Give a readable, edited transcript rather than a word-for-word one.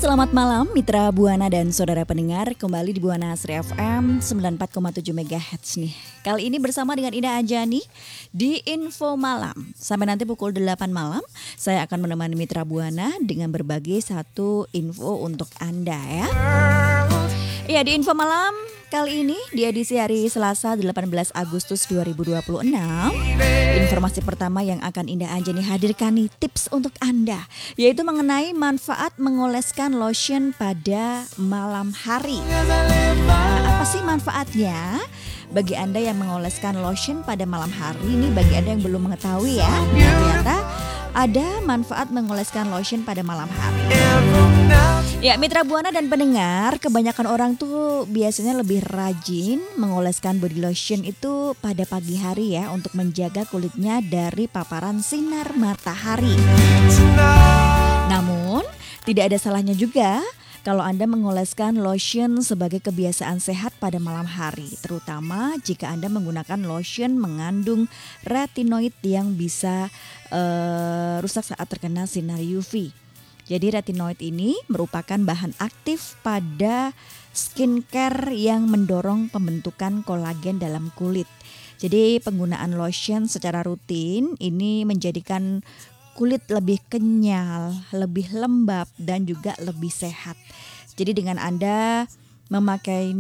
Selamat malam Mitra Buana dan saudara pendengar, kembali di Buana Asri FM 94,7 MHz nih. Kali ini bersama dengan Ida Ajani di Info Malam. Sampai nanti pukul 8 malam saya akan menemani Mitra Buana dengan berbagi satu info untuk Anda ya. Ya, di Info Malam kali ini di edisi hari Selasa 18 Agustus 2026. Informasi pertama yang akan Indah Anjani hadirkan nih, tips untuk Anda, yaitu mengenai manfaat mengoleskan lotion pada malam hari. Nah, apa sih manfaatnya? Bagi Anda yang mengoleskan lotion pada malam hari, ini bagi Anda yang belum mengetahui ya, ternyata ada manfaat mengoleskan lotion pada malam hari. Ya, Mitra Buana dan pendengar, kebanyakan orang tuh biasanya lebih rajin mengoleskan body lotion itu pada pagi hari ya, untuk menjaga kulitnya dari paparan sinar matahari. Namun, tidak ada salahnya juga kalau Anda mengoleskan lotion sebagai kebiasaan sehat pada malam hari, terutama jika Anda menggunakan lotion mengandung retinoid yang bisa rusak saat terkena sinar UV. Jadi retinoid ini merupakan bahan aktif pada skincare yang mendorong pembentukan kolagen dalam kulit. Jadi penggunaan lotion secara rutin ini menjadikan kulit lebih kenyal, lebih lembab dan juga lebih sehat. Jadi dengan Anda memakai